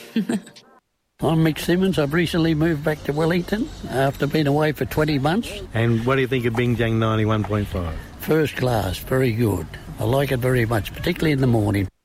I'm Mick Simmons. I've recently moved back to Wellington after being away for 20 months. And what do you think of Bingjang 91.5? First class, very good. I like it very much, particularly in the morning.